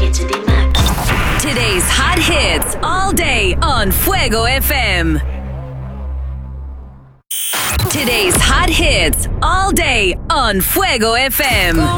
it to be max. Today's hot hits all day on Fuego FM. Today's hot hits all day on Fuego FM.